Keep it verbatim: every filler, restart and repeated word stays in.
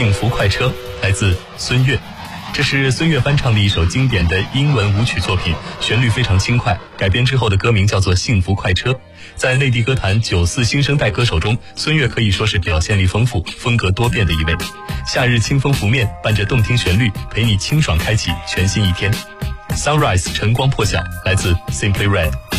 幸福快车来自孙悦，这是孙悦翻唱的一首经典的英文舞曲作品，旋律非常轻快，改编之后的歌名叫做幸福快车。在内地歌坛九四新生代歌手中，孙悦可以说是表现力丰富、风格多变的一位。夏日清风拂面，伴着动听旋律，陪你清爽开启全新一天。Sunrise 晨光破晓，来自 Simply Red。